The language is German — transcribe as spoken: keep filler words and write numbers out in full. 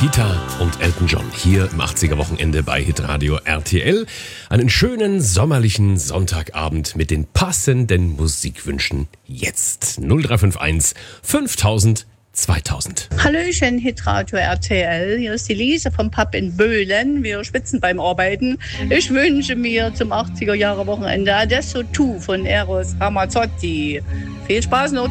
Rita und Elton John hier im achtziger-Wochenende bei Hitradio R T L. Einen schönen sommerlichen Sonntagabend mit den passenden Musikwünschen jetzt. null drei fünf eins fünftausend zweitausend. Hallöchen, Hitradio R T L. Hier ist die Lise vom Pub in Böhlen. Wir schwitzen beim Arbeiten. Ich wünsche mir zum achtziger-Jahre-Wochenende Adesso Tu von Eros Ramazzotti. Viel Spaß noch.